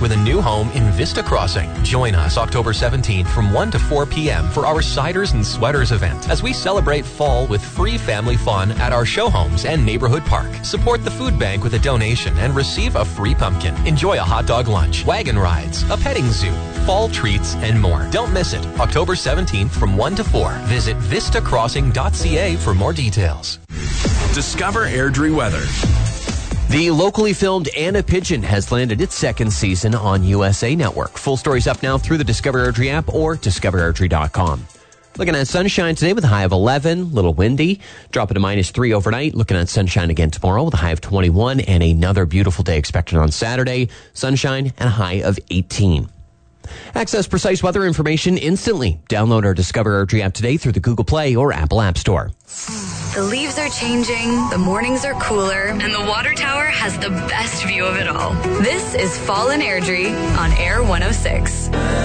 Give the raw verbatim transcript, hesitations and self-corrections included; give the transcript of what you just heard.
with a new home in Vista Crossing. Join us October seventeenth from one to four p.m. for our Ciders and Sweaters event as we celebrate fall with free family fun at our show homes and neighborhood park. Support the food bank with a donation and receive a free pumpkin. Enjoy a hot dog lunch, wagon rides, a petting zoo, fall treats, and more. Don't miss it. October seventeenth from one to four. Visit vista crossing dot c a for more details. Discover Airdrie weather. The locally filmed Anna Pigeon has landed its second season on U S A Network. Full story's up now through the Discover Airdrie app or discover airdrie dot com. Looking at sunshine today with a high of eleven, little windy. Dropping to minus three overnight. Looking at sunshine again tomorrow with a high of twenty-one and another beautiful day expected on Saturday. Sunshine and a high of eighteen. Access precise weather information instantly. Download our Discover Airdrie app today through the Google Play or Apple App Store. The leaves are changing, the mornings are cooler, and the water tower has the best view of it all. This is Fall in Airdrie on Air one oh six.